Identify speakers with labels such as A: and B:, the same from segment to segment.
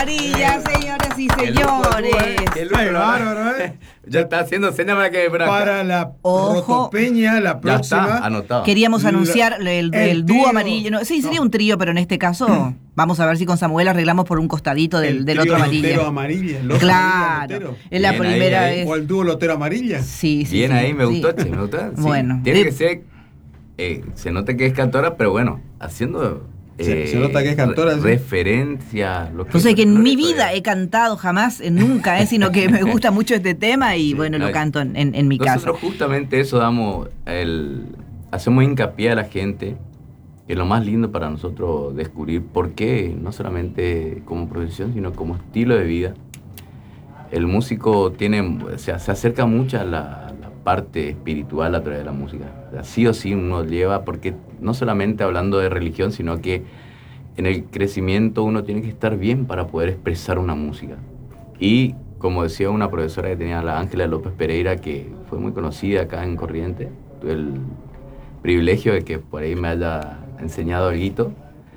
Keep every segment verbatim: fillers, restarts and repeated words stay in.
A: Amarilla, señoras y señores.
B: Qué lujo,
C: Ay, bárbaro, ¿eh?
B: Ya está haciendo señas para que... Para,
C: para la
A: Ojo.
C: Rotopeña, la próxima.
B: Ya está, anotado.
A: Queríamos
C: La-
A: anunciar el, el,
C: el
A: dúo
C: trío.
A: amarillo. No, sí, sería
C: No.
A: un trío, pero en este caso vamos a ver si con Samuel arreglamos por un costadito del,
C: El
A: del
C: trío
A: otro amarillo.
C: Lotero amarilla. Loto
A: Claro,
C: Amarilla, Lotero.
A: es la
B: Bien, ahí,
A: primera
B: ahí.
A: vez.
C: O el dúo Lotero amarilla.
A: Sí, sí.
B: Bien
A: sí,
B: ahí, me
A: sí.
B: gustó, che, me gustó. Sí.
A: Bueno.
B: Tiene
A: Eh,
B: que ser... eh, se nota que es cantora, pero bueno, haciendo...
C: Se- se nota que es cantora,
B: re-
C: sí.
B: Referencia. Lo que,
A: Pues es que en
B: lo
A: mi
B: que-
A: vida he cantado jamás, eh, nunca, eh, sino que me gusta mucho este tema y
B: Sí,
A: bueno,
B: no,
A: lo canto en, en, en mi casa.
B: Nosotros justamente eso damos, el, hacemos hincapié a la gente, que es lo más lindo para nosotros descubrir por qué, no solamente como profesión, sino como estilo de vida. El músico tiene, o sea, se acerca mucho a la, la parte espiritual a través de la música. O sea, sí o sí uno lleva, porque no solamente hablando de religión, sino que en el crecimiento uno tiene que estar bien para poder expresar una música. Y como decía una profesora que tenía, la Ángela López Pereira, que fue muy conocida acá en Corrientes, tuve el privilegio de que por ahí me haya enseñado algo,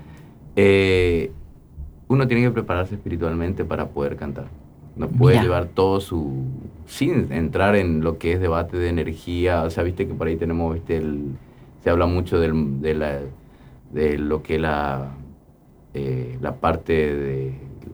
B: eh, uno tiene que prepararse espiritualmente para poder cantar. No puede
A: Mira.
B: llevar todo su... sin entrar en lo que es debate de energía. O sea, viste que por ahí tenemos, viste, el, se habla mucho del, de, la, de lo que la, eh, la parte de,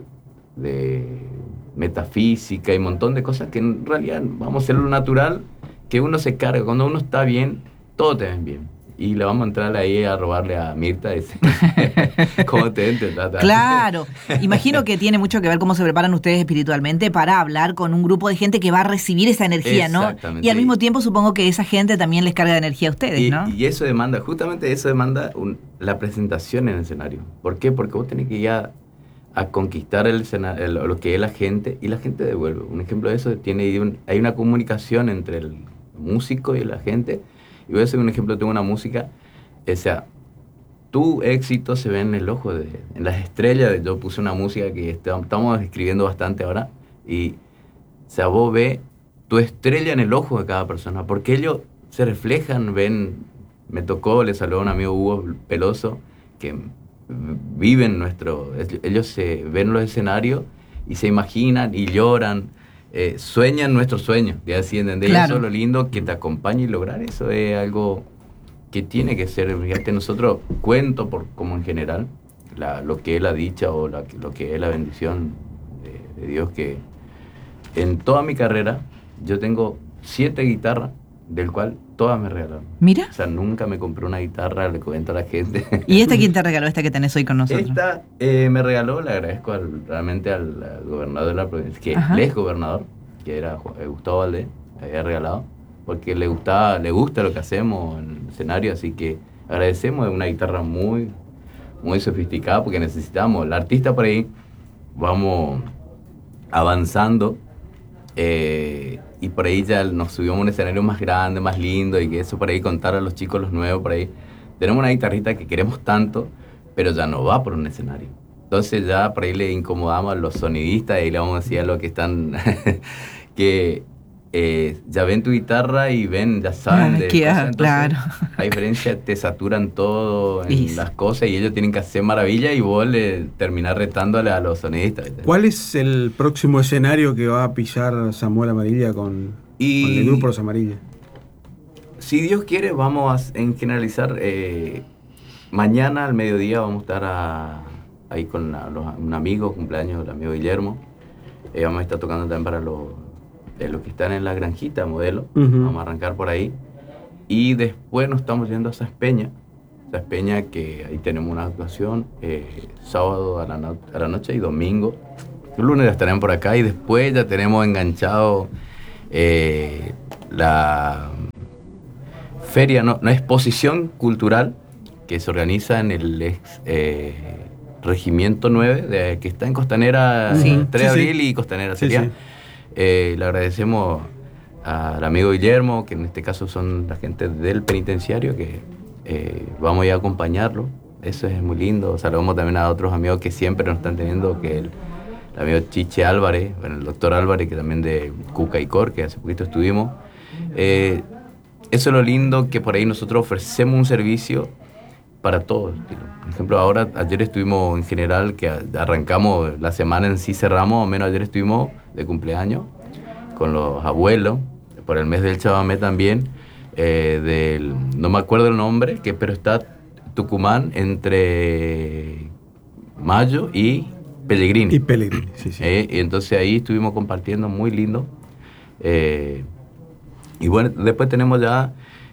B: de metafísica y un montón de cosas que en realidad, vamos a hacer lo natural, que uno se carga. Cuando uno está bien, todo te ven bien. Y le vamos a entrar ahí a robarle a Mirta ese. ¿Cómo te entra?
A: Claro, imagino que tiene mucho que ver cómo se preparan ustedes espiritualmente para hablar con un grupo de gente que va a recibir esa energía, ¿no?
B: Exactamente.
A: Y al mismo tiempo supongo que esa gente también les carga de energía a ustedes,
B: Y,
A: ¿no?
B: y eso demanda, justamente eso demanda un- la presentación en el escenario. ¿Por qué? Porque vos tenés que ir a, a conquistar el escenario, el- lo que es la gente, y la gente devuelve. Un ejemplo de eso, tiene un- hay una comunicación entre el músico y la gente. Y voy a hacer un ejemplo, tengo una música, o sea, tu éxito se ve en el ojo, de, en las estrellas. Yo puse una música que está- estamos escribiendo bastante ahora, y o sea, vos ves tu estrella en el ojo de cada persona, porque ellos se reflejan, ven, me tocó, le saludó a un amigo Hugo Peloso, que viven nuestro, ellos se ven los escenarios y se imaginan y lloran, eh, sueñan nuestros sueños, de así, ¿entendés?
A: Claro.
B: Y eso es lo lindo, que te acompañe, y lograr eso es algo que tiene que ser. Fíjate, nosotros cuento por, como en general, la, lo que es la dicha o la, lo que es la bendición de, de Dios, que en toda mi carrera yo tengo siete guitarras, del cual todas me regalaron.
A: Mira.
B: O sea, nunca me compré una guitarra, le comento a la gente.
A: ¿Y esta quién te regaló, esta que tenés hoy con nosotros?
B: Esta eh, me regaló, le agradezco al- realmente al, al gobernador de la provincia, que
A: Ajá.
B: él es gobernador, que era Ju- eh, Gustavo Valdés, me había regalado, porque le gustaba, le gusta lo que hacemos en el escenario, así que agradecemos. Es una guitarra muy, muy sofisticada, porque necesitamos, el artista por ahí, vamos avanzando, eh, y por ahí ya nos subimos a un escenario más grande, más lindo, y que eso por ahí contar a los chicos, los nuevos por ahí. Tenemos una guitarrita que queremos tanto, pero ya no va por un escenario. Entonces ya por ahí le incomodamos a los sonidistas y le vamos a decir a los que están, que eh, ya ven tu guitarra y ven, ya saben
A: Ah,
B: de
A: que,
B: cosas.
A: ah,
B: Entonces,
A: claro.
B: a diferencia, te saturan todo en
A: Y-
B: las cosas, y ellos tienen que hacer maravilla, y vos le terminás retándole a los sonidistas, ¿viste?
C: ¿Cuál es el próximo escenario que va a pisar Samuel Amarilla con,
B: Y-
C: con el grupo Los Amarillas?
B: Si Dios quiere, vamos a, en generalizar, eh, mañana al mediodía vamos a estar a- ahí con la- los- un amigo, cumpleaños del amigo Guillermo. Eh, vamos a estar tocando también para los, eh, los que están en la granjita, modelo.
C: Ujú.
B: Vamos a arrancar por ahí. Y después nos estamos yendo a Saspeña. Saspeña, que ahí tenemos una actuación, eh, sábado a la, no- a la noche y domingo. El lunes ya estaremos por acá, y después ya tenemos enganchado eh, la feria, no, una exposición cultural que se organiza en el ex, eh, Regimiento nueve, de, que está en Costanera,
A: Sí.
B: tres de
C: Sí, sí.
B: abril y Costanera
C: Sí,
B: sería.
C: sí.
B: Eh, le agradecemos al amigo Guillermo, que en este caso son la gente del penitenciario, que eh, vamos a ir a acompañarlo. Eso es muy lindo. Saludamos también a otros amigos que siempre nos están teniendo, que el, el amigo Chiche Álvarez, bueno, el doctor Álvarez, que también de Cuca y Cor, que hace poquito estuvimos. Eh, eso es lo lindo, que por ahí nosotros ofrecemos un servicio para todos. Por ejemplo, ahora, ayer estuvimos en general, que arrancamos la semana en sí, cerramos, o menos ayer estuvimos de cumpleaños con los abuelos, por el mes del chamamé también, eh, del, no me acuerdo el nombre, que, pero está Tucumán entre Mayo y Pellegrini.
C: Y Pellegrini, sí, sí.
B: Eh, y entonces ahí estuvimos compartiendo, muy lindo. Eh, y bueno, después tenemos ya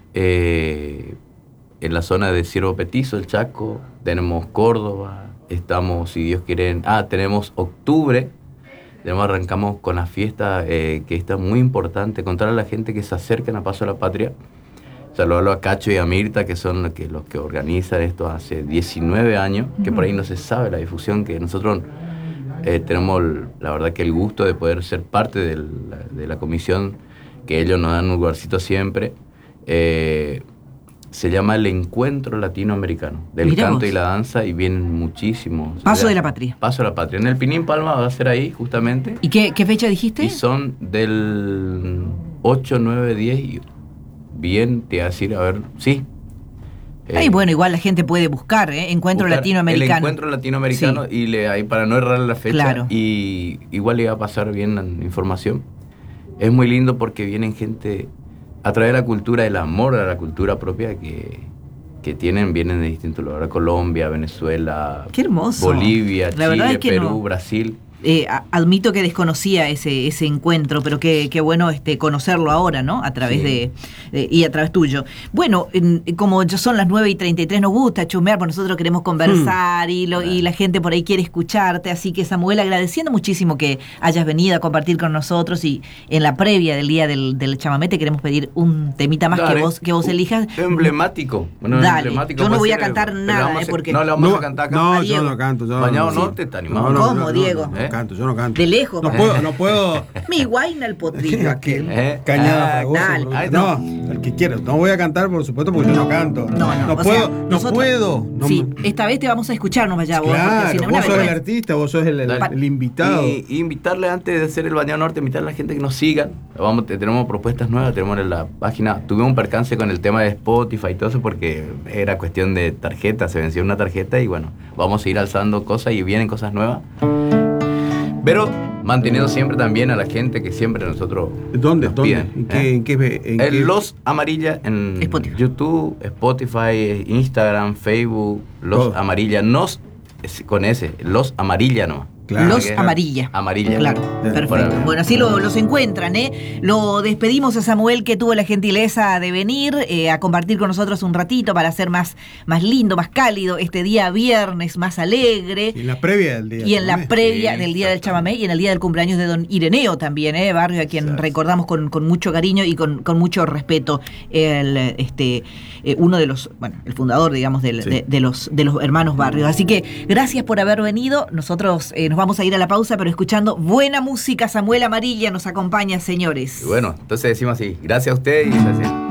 B: eh, en la zona de Ciervo Petizo, el Chaco, tenemos Córdoba, estamos, si Dios quiere, ah, tenemos octubre, tenemos, arrancamos con la fiesta eh, que está muy importante, contar a la gente que se acercan a Paso a la Patria. Saludarlo a Cacho y a Mirta, que son los que, los que organizan esto hace diecinueve años, que por ahí no se sabe la difusión, que nosotros eh, tenemos, la verdad, que el gusto de poder ser parte de la, de la comisión, que ellos nos dan un lugarcito siempre. Eh, se llama el Encuentro Latinoamericano, del
A: Mirá
B: canto
A: vos.
B: y la danza, y vienen muchísimos.
A: Paso
B: Ya,
A: de la Patria.
B: Paso de la Patria. En el Pinín Palma va a ser ahí, justamente.
A: ¿Y qué, qué fecha dijiste?
B: Y son del ocho, nueve, diez y bien, te iba a decir, a ver, sí.
A: Ay,
B: Eh,
A: bueno, igual la gente puede buscar, ¿eh? Encuentro
B: buscar
A: Latinoamericano.
B: El Encuentro Latinoamericano, y le, ahí para no errar la fecha,
A: Claro.
B: y igual le va a pasar bien la información. Es muy lindo porque vienen gente a través de la cultura, el amor a la cultura propia que, que tienen, vienen de distintos lugares, Colombia, Venezuela,
A: Qué hermoso.
B: Bolivia,
A: La verdad
B: Chile,
A: es que
B: Perú,
A: no.
B: Brasil.
A: Eh, a- admito que desconocía ese, ese encuentro, pero qué, qué bueno este, conocerlo ahora, ¿no? A través
B: Sí.
A: de, de- y a través tuyo. Bueno, en- como ya son las nueve y treinta y tres, nos gusta chusmear, porque nosotros queremos conversar y, lo, y la gente por ahí quiere escucharte. Así que, Samuel, agradeciendo muchísimo que hayas venido a compartir con nosotros, y en la previa del día del, del chamamé te queremos pedir un temita más que
B: Dale.
A: vos, que vos elijas.
B: Emblemático. Bueno,
A: Dale.
B: emblemático
A: Yo no
B: puede
A: voy a
B: ser,
A: cantar
B: pero le
A: nada,
B: vamos a
A: eh,
B: hacer-
A: porque-
B: No le vamos
C: No,
B: a cantar acá.
C: no,
A: A
C: yo
A: Diego.
C: no canto. Yo
B: Bañado
C: no,
B: Norte, está animado.
C: No, no,
A: ¿Cómo,
C: no, no,
A: Diego?
C: No,
B: ¿Eh?
C: canto, yo no canto.
A: De lejos,
C: No
A: papá.
C: puedo, no puedo.
A: Mi guayna el potrillo aquel.
B: ¿Eh?
C: Cañada
B: Ah,
C: Fragoso,
A: dale.
C: pero-
B: Ahí
C: no,
B: está.
C: el que quiera. No voy a cantar, por supuesto, porque yo no canto.
A: No, no,
C: No
A: o
C: puedo,
A: sea,
C: no
A: nosotros-
C: puedo. No
A: Sí,
C: me-
A: esta vez te vamos a escuchar, no vaya vos. porque
C: Claro,
A: si no,
C: vos
A: una
C: sos el
A: vergüenza.
C: artista, vos sos el, el-
B: Dale.
C: el invitado.
B: Y, y invitarle, antes de hacer el Bañado Norte, invitarle a la gente que nos sigan. Vamos, te- tenemos propuestas nuevas, tenemos en la página. Tuve un percance con el tema de Spotify y todo eso porque era cuestión de tarjeta, se venció una tarjeta y bueno, vamos a ir alzando cosas y vienen cosas nuevas. Pero manteniendo siempre también a la gente que siempre nosotros
C: ¿Dónde?
B: nos
C: ¿Dónde?
B: piden,
C: ¿En
B: ¿eh?
C: qué? ¿En qué? En
B: En
C: qué-
B: Los Amarilla en
A: Spotify.
B: YouTube, Spotify, Instagram, Facebook, Los
C: Todo.
B: Amarilla, nos es- con ese, Los Amarilla nomás.
C: Claro.
A: Los
B: Que-
A: Amarilla.
B: Amarilla.
A: Claro,
C: Bien.
A: perfecto.
B: Bueno.
A: Bueno, así lo- los encuentran, ¿eh? Lo despedimos a Samuel, que tuvo la gentileza de venir eh, a compartir con nosotros un ratito para hacer más, más lindo, más cálido este día viernes, más alegre.
C: Y en la previa del día.
A: Y en la
C: chamamé.
A: previa
B: Sí,
A: del Día del
B: exactamente.
A: Chamamé y en el Día del cumpleaños de don Ireneo también, ¿eh? Barrio a quien
B: Exacto.
A: recordamos con, con mucho cariño y con, con mucho respeto. El, este, eh, uno de los, bueno, el fundador, digamos, del-
C: Sí.
A: de, de los, de los hermanos Barrios. Así que gracias por haber venido. Nosotros eh, nos vamos a ir a la pausa, pero escuchando buena música. Samuel Amarilla nos acompaña, señores.
B: Y bueno, entonces decimos así, gracias a ustedes y gracias.